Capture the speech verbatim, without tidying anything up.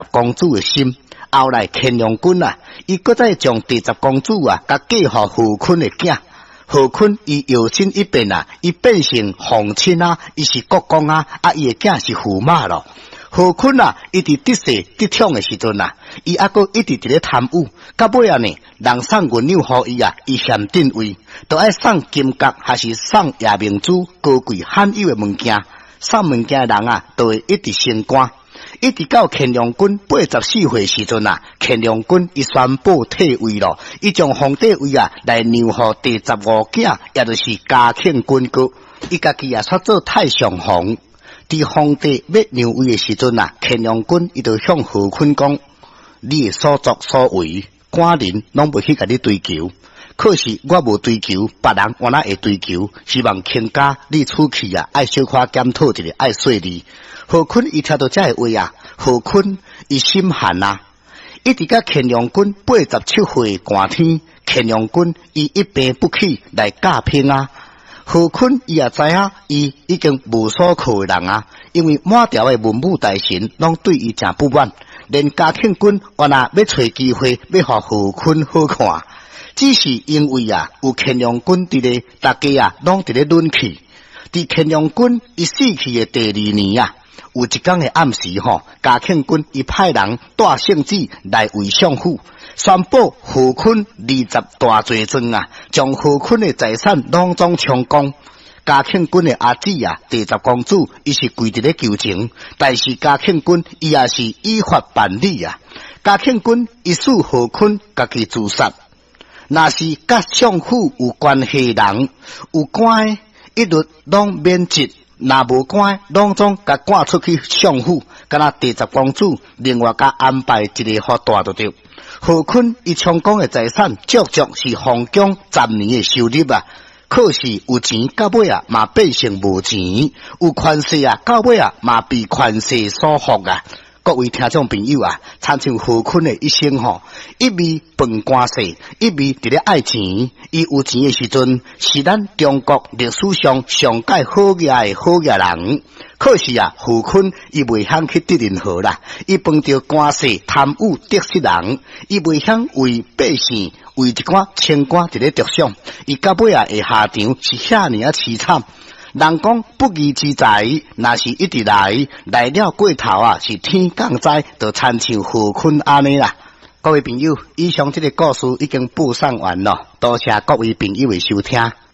公主的心。后来乾隆君啊，伊搁再将第十公主啊，甲嫁互和坤的囝。和坤伊摇身一变啊，伊变成皇亲啊，伊是国公啊，啊伊的囝是驸马咯。和坤啊，一直得势得宠的时阵啊，伊还阁一直伫咧贪污，到尾啊呢，人送银两互伊啊，伊嫌定位，都爱送金角还是送夜明珠，高贵罕有的物件，送物件的人啊，都会一直升官。一直到乾隆君八十四岁时阵啊，乾隆君伊宣布退位咯，伊将皇帝位啊来让互第十五囝，也就是嘉庆君哥，伊家己也出做太上皇。伫皇帝要让位的时阵啊，乾隆君伊就向和坤讲：你的所作所为，官人拢袂去甲你追求。可是我无追求，别人我哪会追求？希望卿家你出去啊，爱小可检讨一下，爱细腻。和坤伊听到这个话啊，和坤伊心寒啊，一直甲乾隆君八十七岁寒天，乾隆君伊一病不起来诈骗啊。和坤伊也知影，伊已经无所靠的人啊，因为满朝的文武大臣拢对伊诚不满，连嘉庆君我若要找机会要互和坤好看。只是因为啊，有乾隆君伫咧，大家啊拢伫咧论气。伫乾隆君伊死去的第二年啊，有一天的暗时吼，嘉庆君伊派人带圣旨来为相府，宣布和坤二十大罪状啊，将和坤的财产拢总充公。嘉庆君的阿姊啊，第十公主，伊是跪伫咧求情，但是嘉庆君伊也是依法办理啊。嘉庆君伊使和坤家己自杀。若是甲相府有关系人，有关一律拢免职，若无关拢总甲赶出去相府。敢若第十公主，另外甲安排一个好大就对。和坤伊充公的财产，足足是皇宫十年的收入啊。可是有钱到尾啊，嘛变成无钱；有权势啊，到尾啊，嘛被权势所服啊。各位听众朋友啊，参像和坤的一生吼，一味奔官势，一味伫咧爱钱。伊有钱的时阵，是咱中国历史上上界好业的好业人。可是啊，和坤伊袂晓去得任何啦，伊碰到官势贪污得失人，伊袂晓为百姓为一寡清官伫咧着想，伊到尾啊会下场是遐尼啊凄惨。人讲不义之财，若是一直来来了过头啊，是天降灾，就参像和坤安尼啦。各位朋友，以上这个故事已经播送完了，多谢各位朋友的收听。